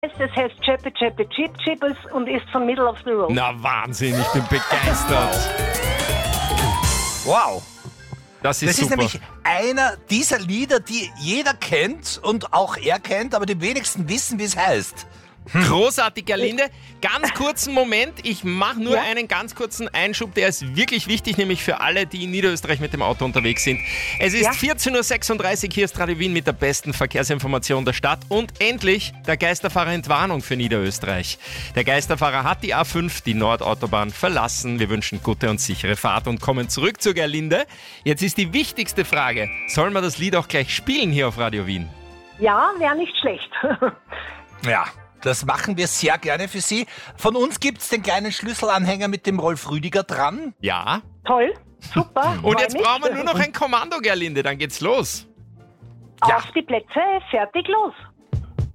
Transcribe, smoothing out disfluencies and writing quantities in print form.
Es heißt Chappy Chappy Chip Chip und ist von Middle of the Road. Na Wahnsinn, ich bin begeistert. Wow. Das ist Das super. ist nämlich einer dieser Lieder, die jeder kennt und auch er kennt, aber die wenigsten wissen, wie es heißt. Großartig, Gerlinde. Ganz kurzen Moment. Ich mache nur einen ganz kurzen Einschub, der ist wirklich wichtig, nämlich für alle, die in Niederösterreich mit dem Auto unterwegs sind. Es ist 14.36 Uhr, hier ist Radio Wien mit der besten Verkehrsinformation der Stadt und endlich der Geisterfahrer-Entwarnung für Niederösterreich. Der Geisterfahrer hat die A5, die Nordautobahn, verlassen. Wir wünschen gute und sichere Fahrt und kommen zurück zu Gerlinde. Jetzt ist die wichtigste Frage, sollen wir das Lied auch gleich spielen hier auf Radio Wien? Ja, wäre nicht schlecht. Ja, das machen wir sehr gerne für Sie. Von uns gibt's den kleinen Schlüsselanhänger mit dem Rolf Rüdiger dran. Ja. Toll, super. Und freu jetzt mich. brauchen wir nur noch ein Kommando, Gerlinde, dann geht's los. Auf die Plätze, fertig, los.